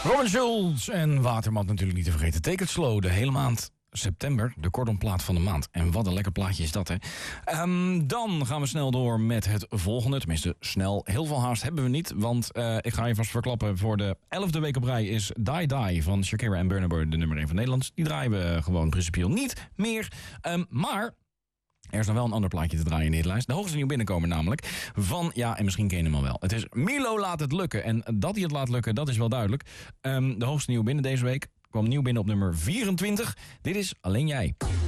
Robin Schulz en Watermat natuurlijk niet te vergeten. Take it slow, de hele maand september, de cordonplaat van de maand. En wat een lekker plaatje is dat, hè. Dan gaan we snel door met het volgende. Tenminste, snel. Heel veel haast hebben we niet. Want ik ga je vast verklappen. Voor de 11e week op rij is Die Die van Shakira en Burna Boy de nummer 1 van Nederland. Die draaien we gewoon principieel niet meer. Maar er is nog wel een ander plaatje te draaien in de hitlijst. De hoogste nieuw binnenkomen namelijk. Van, ja, en misschien ken je hem al wel. Het is Milo laat het lukken. En dat hij het laat lukken, dat is wel duidelijk. De hoogste nieuw binnen deze week kwam nieuw binnen op nummer 24. Dit is Alleen Jij.